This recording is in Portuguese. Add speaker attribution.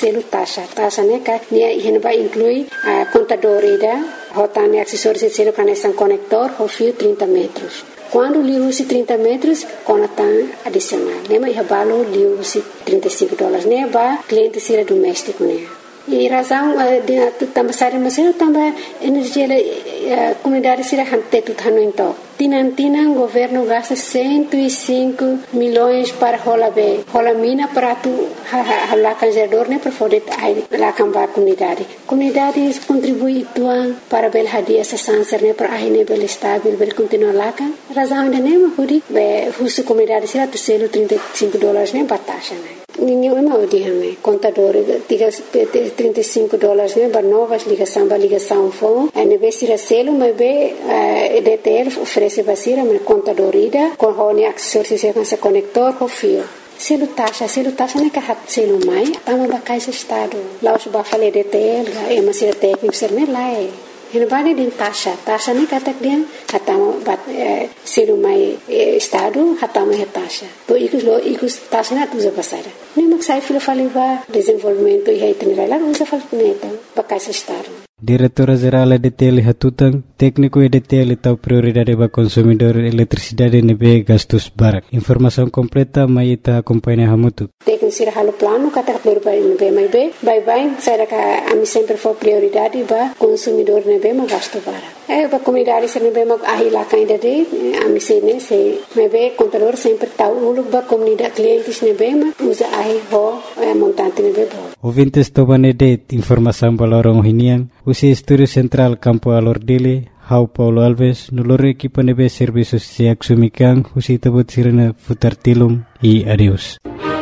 Speaker 1: selo taxa né que nia vai inclui a contador ida rotane acessórios de selo conexão conector o fio 30 metros. Quando lhe usa 30 metros, conectam adicional. Lembra ia balo lhe usa $35, né? Ba cliente sira doméstico né. E razão de também sair mas também energia comunidade sira hante tudo no então. Tinan governo gasta 105 milhões para rola mina para tu lá canjador né para poder lá cambar comunidade. Comunidade contribui tuan para bel hadia essa sancer né para aí bel estável bel continuar lá kan. Razão de nem mahuri be husu comunidade sira tu selo $35 né batasha né. Ninguém mau dihame contador tiga $35 né para novas ligação phone e be sira selo mas be EDTL oferece basira mas contador ida com hone acessórios se conector o fio selo taxa né que hat selo mai tama bakai se estado lá os ba fale EDTL e masira técnico ser né lá Ele vai de taxa nem kata dia hatama bat selo mai estado hatama taxa to ikus taxa na tuza passada nem mak sai filo fali ba desenvolvimento e itinerário lá usa fal neta bakai se estado
Speaker 2: Diretora-Geral EDTL Hatutang, técnico EDTL tahu prioridade para consumidor eletricidade nebe gastos barak. Informação completa mai ita companhia Hamutu.
Speaker 1: Técnico sira halo plano kata prioridade nebe mai bem sai ka ami sempre for prioridade para consumidor nebe ma gasto barak. Ba comunidade sira nebe ma ahila kainda de ami se nebe contador sempre tahu uluk ba comunidade clientes nebe ma usa ahi ho montante nebe bo.
Speaker 2: Ouvintes tobanede informação balorong hinian usi Estúdio Central Campo Alordile, Hau Paulo Alves, noloro equipa nebe serviços siak sumikan, usi tabut sirena futar tilum e adeus.